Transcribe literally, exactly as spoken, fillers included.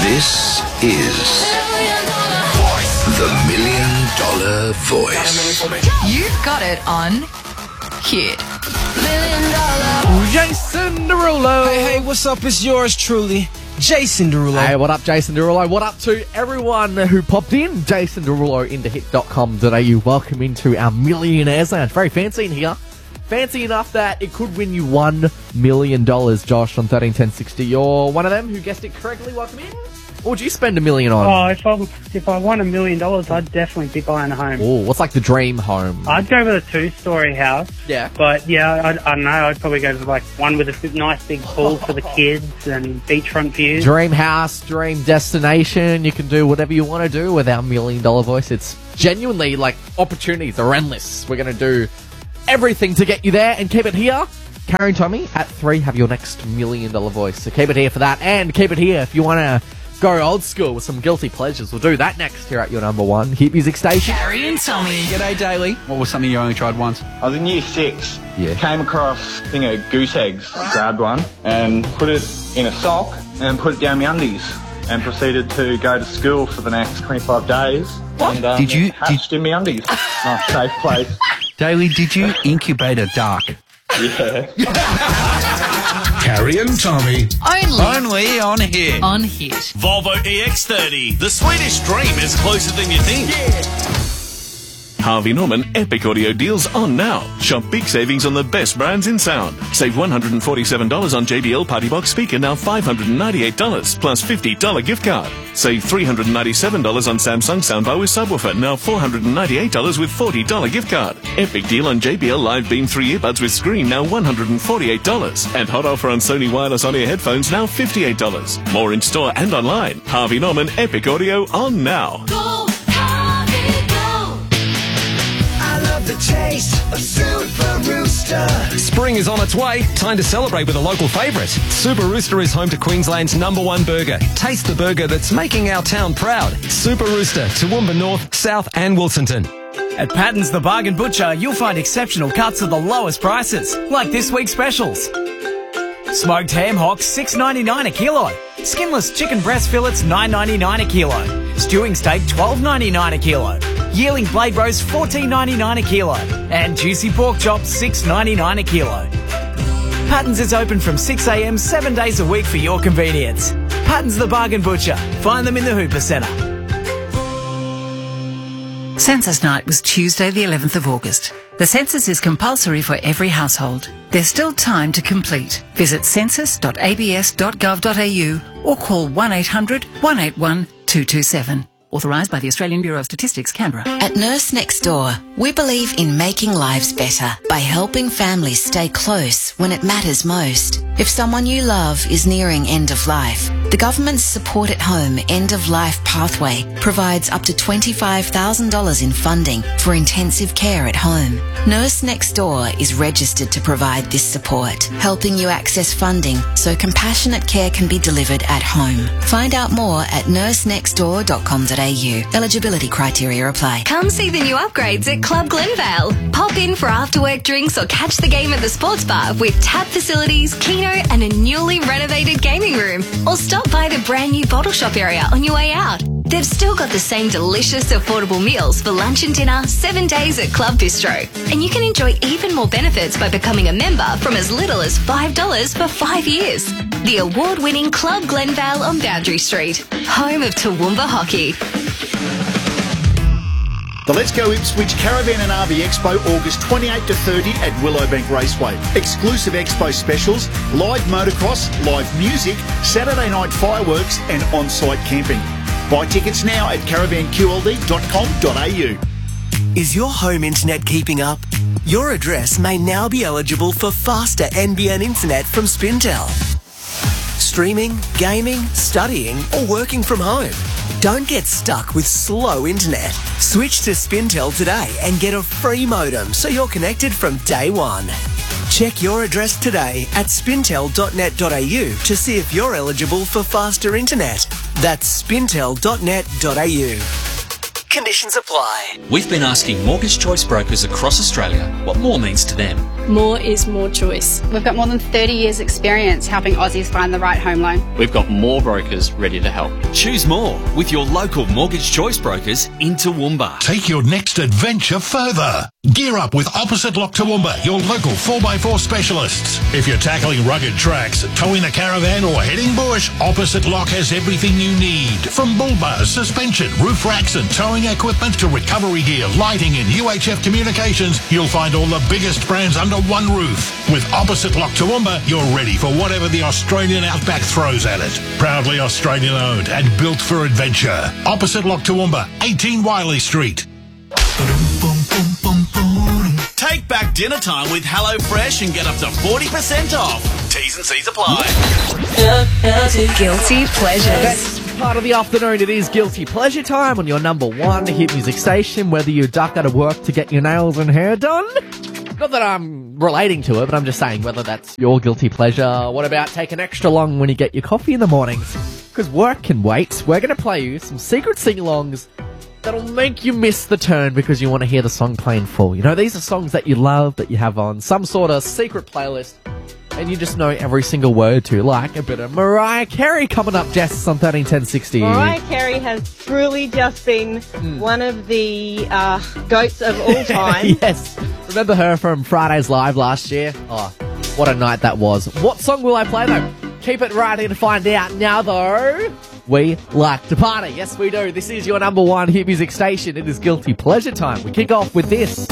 This is the Million Dollar Voice. You got it on Hit. Jason Derulo. Hey, hey, what's up? It's yours truly, Jason Derulo. Hey, what up, Jason Derulo? What up to everyone who popped in? Jason Derulo into hit dot com dot a u. Welcome into our Millionaires Lounge. Very fancy in here. Fancy enough that it could win you one million dollars, Josh, on thirteen ten sixty. You're one of them who guessed it correctly. Welcome in. What would you spend a million on? Oh, if I if I won a million dollars, I'd definitely be buying a home. Oh, what's like the dream home? I'd go with a two-story house. Yeah. But yeah, I, I don't know. I'd probably go to like one with a nice big pool for the kids and beachfront views. Dream house, dream destination. You can do whatever you want to do with our million dollar voice. It's genuinely like opportunities are endless. We're going to do everything to get you there and keep it here. Carrie and Tommy at three have your next million dollar voice. So keep it here for that, and keep it here if you want to go old school with some guilty pleasures. We'll do that next here at your number one hit music station. Carrie and Tommy. G'day, Daly. What was something you only tried once? I was in year six. Yeah. Came across a thing of goose eggs. Grabbed one and put it in a sock and put it down my undies and proceeded to go to school for the next twenty-five days. What? And, um, Did you- hatched in my undies. Nice safe place. Daly, did you incubate a duck? Yeah. Carrie and Tommy. Only Only on Hit. on Hit. Volvo E X thirty. The Swedish dream is closer than you think. Harvey Norman Epic Audio deals on now. Shop big savings on the best brands in sound. Save one hundred forty-seven dollars on J B L Party Box speaker, now five hundred ninety-eight dollars, plus fifty dollars gift card. Save three hundred ninety-seven dollars on Samsung soundbar with subwoofer, now four hundred ninety-eight dollars with forty dollars gift card. Epic deal on J B L Live Beam three earbuds with screen, now one hundred forty-eight dollars. And hot offer on Sony wireless on-ear headphones, now fifty-eight dollars. More in store and online. Harvey Norman Epic Audio on now. The taste of Super Rooster. Spring is on its way. Time to celebrate with a local favourite. Super Rooster is home to Queensland's number one burger. Taste the burger that's making our town proud. Super Rooster, Toowoomba North, South and Wilsonton. At Patton's the Bargain Butcher, you'll find exceptional cuts at the lowest prices, like this week's specials. Smoked ham hocks, six ninety-nine a kilo. Skinless chicken breast fillets, nine ninety-nine a kilo. Stewing steak, twelve ninety-nine a kilo. Yearling blade roast, fourteen ninety-nine a kilo. And juicy pork chops, six ninety-nine a kilo. Patton's is open from six a m seven days a week for your convenience. Patton's the Bargain Butcher. Find them in the Hooper Centre. Census night was Tuesday the eleventh of August. The census is compulsory for every household. There's still time to complete. Visit census dot a b s dot gov dot a u or call one eight hundred, one eight one, two two seven. Authorised by the Australian Bureau of Statistics, Canberra. At Nurse Next Door, we believe in making lives better by helping families stay close when it matters most. If someone you love is nearing end of life, the government's Support at Home End of Life Pathway provides up to twenty-five thousand dollars in funding for intensive care at home. Nurse Next Door is registered to provide this support, helping you access funding so compassionate care can be delivered at home. Find out more at nurse next door dot com dot a u. Eligibility criteria apply. Come see the new upgrades at Club Glenvale. Pop in for after-work drinks or catch the game at the sports bar with tap facilities, keno and a newly renovated gaming room. Or stop by the brand new bottle shop area on your way out. They've still got the same delicious, affordable meals for lunch and dinner, seven days at Club Bistro. And you can enjoy even more benefits by becoming a member from as little as five dollars for five years. The award-winning Club Glenvale on Boundary Street, home of Toowoomba Hockey. The Let's Go Ipswich Caravan and R V Expo, August twenty-eighth to thirtieth at Willowbank Raceway. Exclusive expo specials, live motocross, live music, Saturday night fireworks and on-site camping. Buy tickets now at caravan q l d dot com dot a u. Is your home internet keeping up? Your address may now be eligible for faster N B N internet from Spintel. Streaming, gaming, studying or working from home? Don't get stuck with slow internet. Switch to Spintel today and get a free modem so you're connected from day one. Check your address today at spintel dot net dot a u to see if you're eligible for faster internet. That's spintel dot net dot a u. Conditions apply. We've been asking Mortgage Choice brokers across Australia what more means to them. More is more choice. We've got more than thirty years experience helping Aussies find the right home loan. We've got more brokers ready to help. Choose more with your local Mortgage Choice brokers in Toowoomba. Take your next adventure further. Gear up with Opposite Lock Toowoomba, your local four by four specialists. If you're tackling rugged tracks, towing a caravan or heading bush, Opposite Lock has everything you need. From bull bars, suspension, roof racks and towing equipment to recovery gear, lighting and U H F communications, you'll find all the biggest brands under one roof. With Opposite Lock Toowoomba, you're ready for whatever the Australian outback throws at it. Proudly Australian owned and built for adventure. Opposite Lock Toowoomba, eighteen Wiley Street. Take back dinner time with HelloFresh and get up to forty percent off. T's and C's apply. Guilty pleasures. Best part of the afternoon, it is Guilty Pleasure time on your number one hit music station, whether you duck out of work to get your nails and hair done. Not that I'm relating to it, but I'm just saying whether that's your guilty pleasure. What about taking extra long when you get your coffee in the mornings? Because work can wait. We're going to play you some secret sing-alongs that'll make you miss the turn because you want to hear the song playing full. You know, these are songs that you love, that you have on some sort of secret playlist, and you just know every single word to, like a bit of Mariah Carey coming up, Jess, on thirteen ten sixty. Mariah Carey has truly just been Mm. one of the uh, goats of all time. Yes. Remember her from Friday's Live last year? Oh, what a night that was. What song will I play, though? Keep it right here to find out. Now, though, we like to party. Yes, we do. This is your number one hit music station. It is Guilty Pleasure time. We kick off with this.